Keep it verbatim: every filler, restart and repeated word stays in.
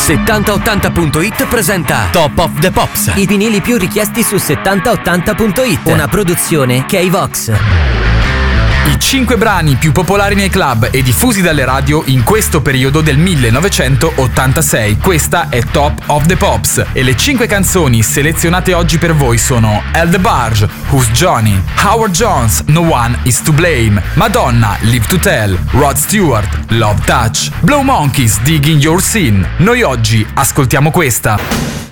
settanta ottanta punto it presenta Top of the Pops. I vinili più richiesti su settanta ottanta punto it. Una produzione K-Vox. I cinque brani più popolari nei club e diffusi dalle radio in questo periodo del millenovecentottantasei. Questa è Top of the Pops e le cinque canzoni selezionate oggi per voi sono El DeBarge, Who's Johnny, Howard Jones, No One Is to Blame, Madonna, Live to Tell, Rod Stewart, Love Touch, Blow Monkeys, Digging Your Sin. Noi oggi ascoltiamo questa.